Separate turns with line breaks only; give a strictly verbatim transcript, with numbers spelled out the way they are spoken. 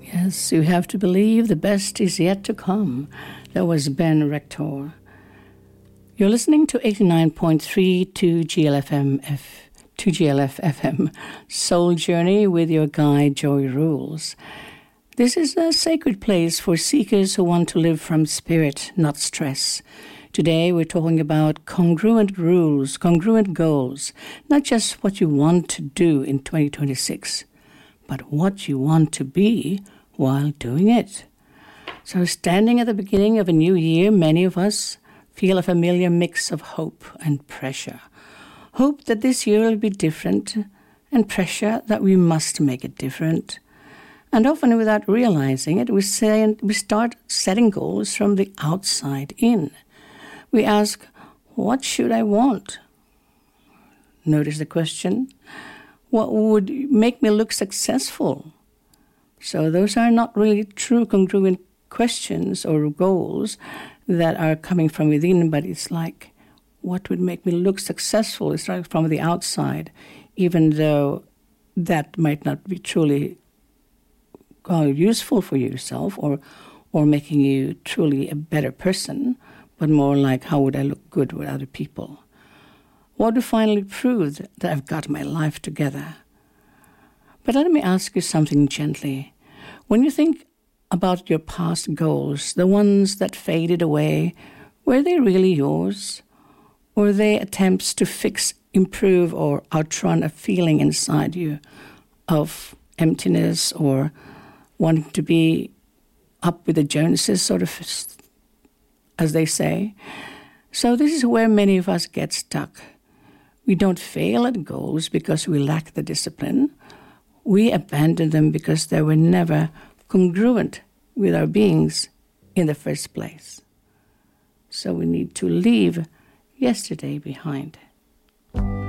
Yes, you have to believe the best is yet to come. That was Ben Rector. You're listening to eighty-nine point three to G L F M F, to G L F F M Soul Journey with your guide Joy Rules. This is a sacred place for seekers who want to live from spirit, not stress. Today we're talking about congruent rules, congruent goals, not just what you want to do in twenty twenty-six, but what you want to be while doing it. So standing at the beginning of a new year, many of us feel a familiar mix of hope and pressure. Hope that this year will be different, and pressure that we must make it different. And often without realizing it, we, say, we start setting goals from the outside in. We ask, what should I want? Notice the question. What would make me look successful? So those are not really true congruent questions or goals that are coming from within, but it's like, what would make me look successful? It's like from the outside, even though that might not be truly uh, useful for yourself or, or making you truly a better person, but more like, how would I look good with other people? What would finally prove that I've got my life together? But let me ask you something gently. When you think about your past goals, the ones that faded away, were they really yours? Or were they attempts to fix, improve, or outrun a feeling inside you of emptiness or wanting to be up with the Joneses, sort of, as they say? So this is where many of us get stuck. We don't fail at goals because we lack the discipline. We abandon them because they were never congruent with our beings in the first place. So we need to leave yesterday behind.